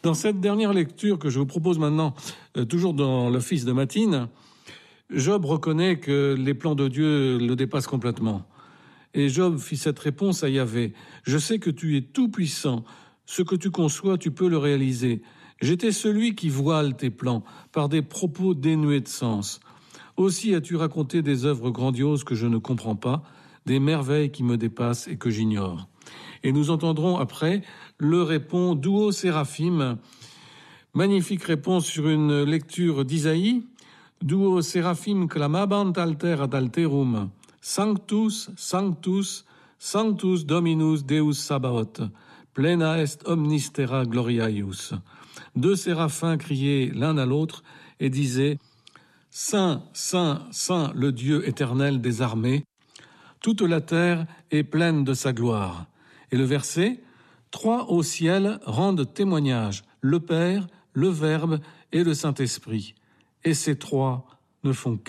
Dans cette dernière lecture que je vous propose maintenant, toujours dans l'office de Matine, Job reconnaît que les plans de Dieu le dépassent complètement. Et Job fit cette réponse à Yahvé. « Je sais que tu es tout-puissant. Ce que tu conçois, tu peux le réaliser. J'étais celui qui voile tes plans par des propos dénués de sens. Aussi as-tu raconté des œuvres grandioses que je ne comprends pas, des merveilles qui me dépassent et que j'ignore. » Et nous entendrons après le répond Duo Séraphim. Magnifique réponse sur une lecture d'Isaïe. Duo Séraphim clamabant alter ad alterum. Sanctus, Sanctus, Sanctus Dominus Deus Sabaoth, plena est omnis terra gloria eius. Deux séraphins criaient l'un à l'autre et disaient « Saint, Saint, Saint, le Dieu éternel des armées, toute la terre est pleine de sa gloire. » Et le verset « Trois au ciel rendent témoignage, le Père, le Verbe et le Saint-Esprit. Et ces trois ne font qu'un. »